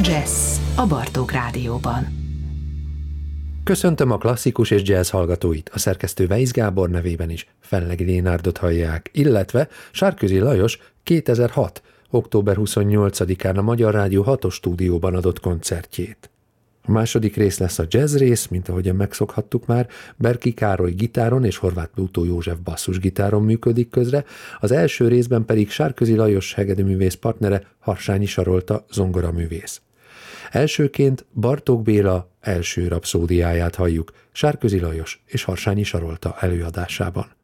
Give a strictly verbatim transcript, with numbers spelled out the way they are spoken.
Jazz a Bartók Rádióban. Köszöntöm a klasszikus és jazz hallgatóit, a szerkesztő Weisz Gábor nevében is Fellegi Lénárdot hallják, illetve Sárközi Lajos kétezer-hat. október huszonnyolcadikán a Magyar Rádió hatos stúdióban adott koncertjét. A második rész lesz a jazz rész, mint ahogyan megszokhattuk már, Berki Károly gitáron és Horváth Plutó József basszusgitáron működik közre, az első részben pedig Sárközi Lajos hegedűművész partnere Harsányi Sarolta zongoraművész. Elsőként Bartók Béla első rapszódiáját halljuk, Sárközi Lajos és Harsányi Sarolta előadásában.